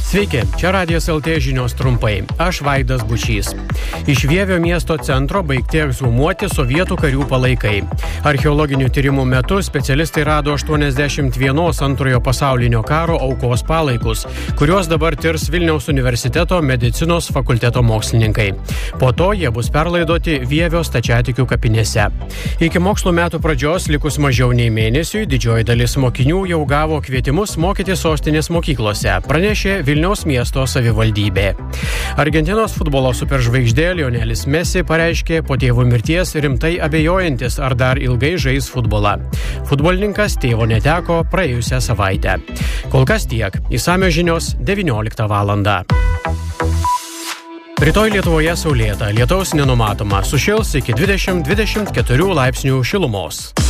Sveiki, čia Radijas LT žinios trumpai. Aš Vaidas Bučys. Iš Vievio miesto centro baigti ekshumuoti sovietų karių palaikai. Archeologinių tyrimų metu specialistai rado 81 antrojo pasaulinio karo aukos palaikus, kuriuos dabar tirs Vilniaus universiteto medicinos fakulteto mokslininkai. Po to jie bus perlaidoti Vievio stačiatikių kapinėse. Iki mokslo metų pradžios, likus mažiau nei mėnesiui, didžioji dalis mokinių jau gavo kvietimus mokyti sostinės mokyklose, pranešė Vilniaus miesto savivaldybė. Argentinos futbolo superžvaigždė Lionelis Messi pareiškė po tėvo mirties rimtai abejojantis, ar dar ilgai žais futbolą. Futbolininkas tėvo neteko praėjusią savaitę. Kol kas tiek. Išsamios žinios 19 valandą. Rytoj Lietuvoje saulėta, lietaus nenumatoma, sušils iki 20-24 laipsnių šilumos.